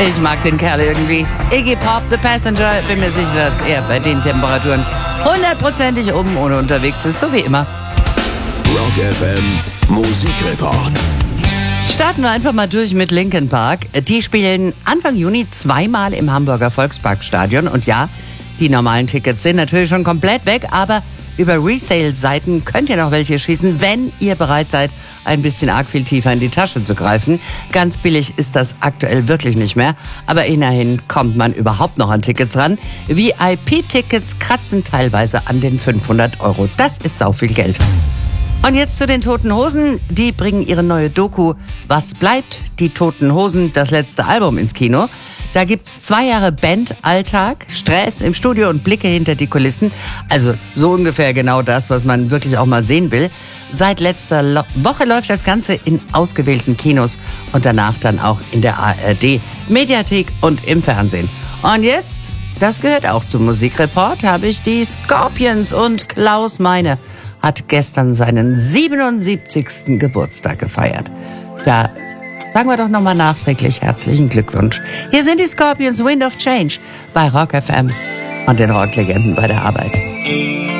Ich mag den Kerl irgendwie. Iggy Pop, The Passenger, bin mir sicher, dass er bei den Temperaturen 100%ig oben ohne unterwegs ist, so wie immer. Rock FM Musikreport. Starten wir einfach mal durch mit Linkin Park. Die spielen Anfang Juni zweimal im Hamburger Volksparkstadion. Und ja, die normalen Tickets sind natürlich schon komplett weg, aber über Resale-Seiten könnt ihr noch welche schießen, wenn ihr bereit seid, ein bisschen arg viel tiefer in die Tasche zu greifen. Ganz billig ist das aktuell wirklich nicht mehr, aber immerhin kommt man überhaupt noch an Tickets ran. VIP-Tickets kratzen teilweise an den 500 €. Das ist sau viel Geld. Und jetzt zu den Toten Hosen. Die bringen ihre neue Doku Was bleibt? Die Toten Hosen, das letzte Album ins Kino. Da gibt's 2 Jahre Bandalltag, Stress im Studio und Blicke hinter die Kulissen. Also so ungefähr genau das, was man wirklich auch mal sehen will. Seit letzter Woche läuft das Ganze in ausgewählten Kinos und danach dann auch in der ARD, Mediathek und im Fernsehen. Und jetzt, das gehört auch zum Musikreport, habe ich die Scorpions und Klaus Meine hat gestern seinen 77. Geburtstag gefeiert. Da sagen wir doch nochmal nachträglich herzlichen Glückwunsch. Hier sind die Scorpions, Wind of Change bei Rock FM und den Rocklegenden bei der Arbeit.